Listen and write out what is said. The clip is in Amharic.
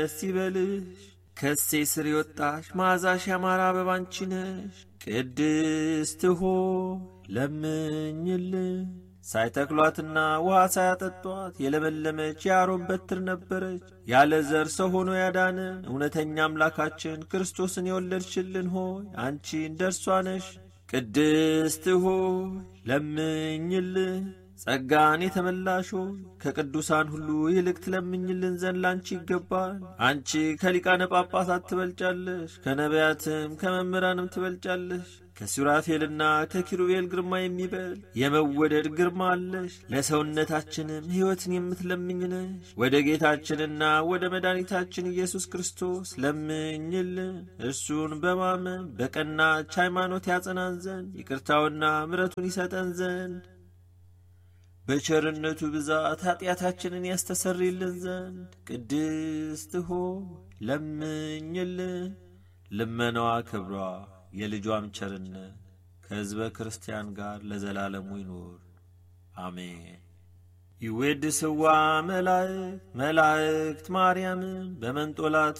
ደስ ይበልሽ ከሴ ስር ይወጣሽ ማዛሽ ያማረ አበባ አንቺ ነሽ ቅድስት ሆይ ለምኝልን ሳይተክሏትና ውሃ ሳያጠጧት የለመለመች የአሮን በትር ነበረች ያለ ዘር ሰው ሆኖ ያዳነን እውነተኛ አምላካችን ክርስቶስን የወለድሽልን ሆይ አንቺ እንደርሷ ነሽ ቅድስት ሆይ ለምኝልን ጸጋን የተመላሽ ሆይ ከቅዱሳን ሁሉ ይልቅ ትለምኝልን ዘንድ ላንቺ ይገባል አንቺ ከሊቃነ ጳጳሳት ትበልጫለሽ ከነቢያትም ከመምህራንም ትበልጫለሽ ከሱራፌልና ከኪሩቤል ግርማ የሚበል የመወደድ ግርማ አለሽ ለሰውነታችንም ሕይወትን የምትለምኝ ነሽ ወደ ጌታችንና ወደ መድኃኒታችን ኢየሱስ ክርስቶስ ለምኝልን እርሱን በማመን በቀናች ሃይማኖት ያጸናን ዘንድ ይቅርታውና ምሕረቱን ይሰጠን ዘንድ በቸርነቱ ብዛት ኃጢአታችንን ያስተሰርይልን ዘንድ ቅድስት ሆይ ለምኝልን ልመናዋ ክብሯ የልጇም ቸርነት ከሕዝበ ክርስቲያን ጋር ለዘላለሙ ይኑር አሜን ይወድስዋ መላእክት ማርያምን በመንጦላት